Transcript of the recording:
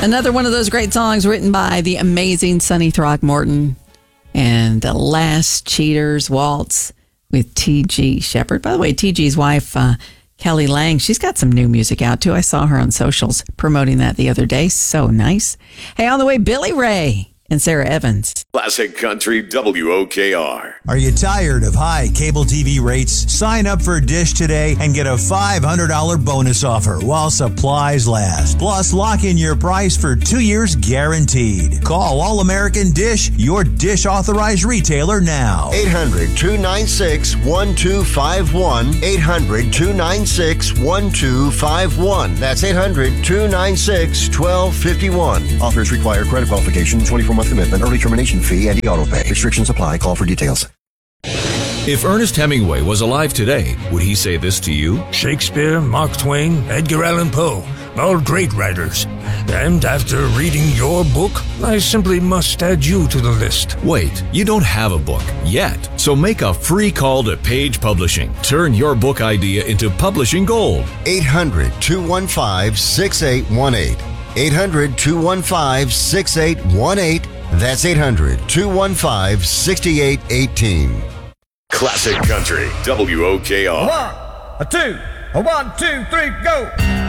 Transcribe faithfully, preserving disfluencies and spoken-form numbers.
Another one of those great songs written by the amazing Sonny Throckmorton, and The Last Cheaters Waltz with T G Shepherd. By the way, T G's wife, uh, Kelly Lang, she's got some new music out too. I saw her on socials promoting that the other day. So nice. Hey, on the way, Billy Ray and Sarah Evans. Classic Country W O K R. Are you tired of high cable T V rates? Sign up for Dish today and get a five hundred dollars bonus offer while supplies last. Plus, lock in your price for two years guaranteed. Call All American Dish, your Dish authorized retailer now. eight hundred, two nine six, one two five one. eight hundred, two nine six, one two five one. That's eight hundred, two nine six, one two five one. Offers require credit qualification, twenty-four month commitment, early termination fee, and auto pay. Restrictions apply. Call for details. If Ernest Hemingway was alive today, would he say this to you? Shakespeare, Mark Twain, Edgar Allan Poe, all great writers. And after reading your book, I simply must add you to the list. Wait, you don't have a book yet. So make a free call to Page Publishing. Turn your book idea into publishing gold. eight hundred, two one five, six eight one eight. eight hundred, two one five, six eight one eight. That's eight hundred, two one five, six eight one eight. Classic Country W O K R. One, a two, a one, two, three, go.